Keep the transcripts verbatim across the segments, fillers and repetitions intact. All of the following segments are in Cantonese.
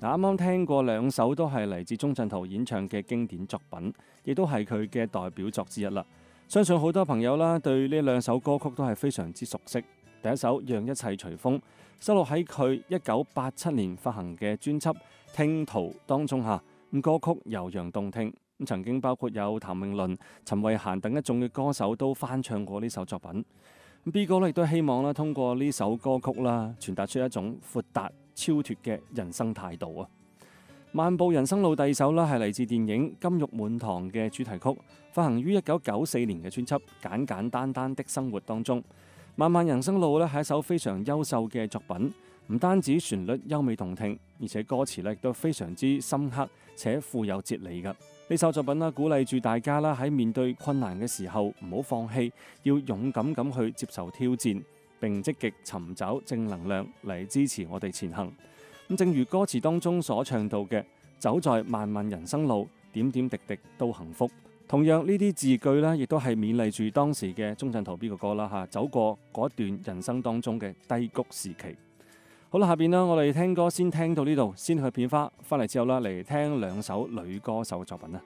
嗱，啱啱聽過兩首都係嚟自鐘鎮濤演唱嘅經典作品，亦都係佢嘅代表作之一啦。相信好多朋友啦對呢兩首歌曲都係非常之熟悉。第一首《讓一切隨風》收錄喺佢一九八七年發行嘅專輯《聽途》當中嚇，咁歌曲悠揚動聽，咁曾經包括有譚詠麟、陳慧嫻等一眾嘅歌手都翻唱過呢首作品。B 哥咧亦都希望啦，通過呢首歌曲啦，傳達出一種闊達超脫嘅人生態度啊！漫步人生路第二首啦，係嚟自電影《金玉滿堂》嘅主題曲，發行於一九九四年嘅專輯《簡簡單單的生活》當中。漫漫人生路咧係一首非常優秀嘅作品，唔單止旋律優美動聽，而且歌詞咧亦都非常之深刻且富有哲理㗎。呢首作品啦，鼓勵住大家啦喺面對困難嘅時候唔好放棄，要勇敢咁去接受挑戰，並積極尋找正能量嚟支持我哋前行。咁正如歌詞當中所唱到嘅，走在漫漫人生路，點點滴滴都幸福。同樣呢啲字句呢，亦都係勉勵住當時嘅鐘鎮濤呢個歌啦嚇，走過嗰段人生當中嘅低谷時期。好啦，下邊啦，我哋聽歌先聽到呢度，先去片花，翻嚟之後啦，嚟聽兩首女歌手嘅作品啦。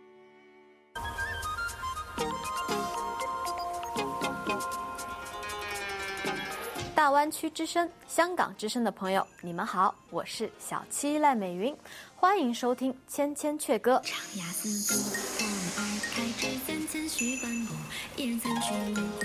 大灣區之聲、香港之聲的朋友，你們好，我是小七賴美雲，歡迎收聽《千千闕歌》。長牙似虎，我愛開枝間千須萬步，一人三十五。